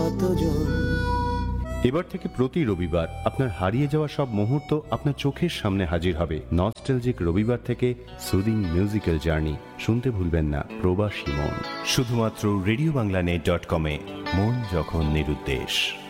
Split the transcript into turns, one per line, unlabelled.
কতজন।
এবার থেকে প্রতি রবিবার আপনার হারিয়ে যাওয়া সব মুহূর্ত আপনার চোখের সামনে হাজির হবে। নস্টালজিক রবিবার থেকে সুদিং মিউজিক্যাল জার্নি শুনতে ভুলবেন না প্রবাসী মন, শুধুমাত্র রেডিওবাংলানেট.কম-এ। মন যখন নিরুদ্দেশ।